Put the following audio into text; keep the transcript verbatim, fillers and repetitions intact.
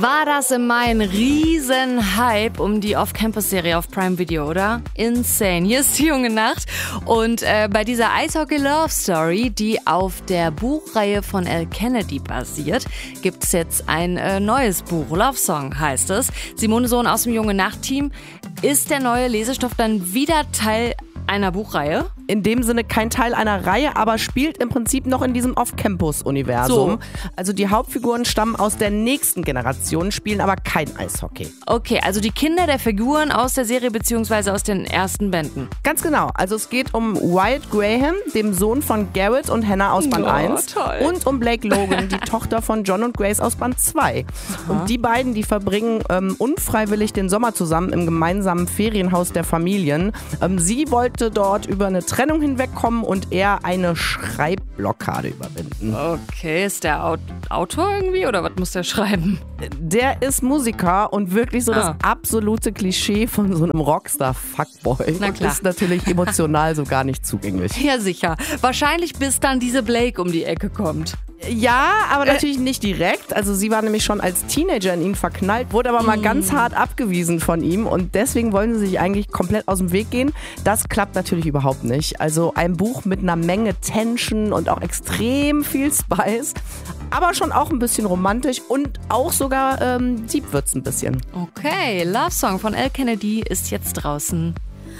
War das im Mai ein riesen Hype um die Off-Campus-Serie auf Prime Video, oder? Insane. Hier ist die junge Nacht und äh, bei dieser Eishockey-Love-Story, die auf der Buchreihe von Elle Kennedy basiert, gibt es jetzt ein äh, neues Buch. Love Song heißt es. Simone Sohn aus dem junge Nacht-Team. Ist der neue Lesestoff dann wieder Teil einer Buchreihe? In dem Sinne kein Teil einer Reihe, aber spielt im Prinzip noch in diesem Off-Campus-Universum. So. Also die Hauptfiguren stammen aus der nächsten Generation, spielen aber kein Eishockey. Okay, also die Kinder der Figuren aus der Serie bzw. aus den ersten Bänden. Ganz genau. Also es geht um Wyatt Graham, dem Sohn von Garrett und Hannah aus Band oh, eins. Toll. Und um Blake Logan, die Tochter von John und Grace aus Band zwei. Aha. Und die beiden, die verbringen ähm, unfreiwillig den Sommer zusammen im gemeinsamen Ferienhaus der Familien. Ähm, sie wollte dort über eine Trennung hinwegkommen und er eine Schreibblockade überwinden. Okay, ist der Aut- Autor irgendwie oder was muss der schreiben? Der ist Musiker und wirklich so ah. das absolute Klischee von so einem Rockstar-Fuckboy. Na klar. Und ist natürlich emotional so gar nicht zugänglich. Ja, sicher. Wahrscheinlich bis dann diese Blake um die Ecke kommt. Ja, aber natürlich nicht direkt. Also sie war nämlich schon als Teenager in ihn verknallt, wurde aber mal mm. ganz hart abgewiesen von ihm und deswegen wollen sie sich eigentlich komplett aus dem Weg gehen. Das klappt natürlich überhaupt nicht. Also ein Buch mit einer Menge Tension und auch extrem viel Spice, aber schon auch ein bisschen romantisch und auch sogar ähm, deep wird's ein bisschen. Okay, Love Song von Elle Kennedy ist jetzt draußen.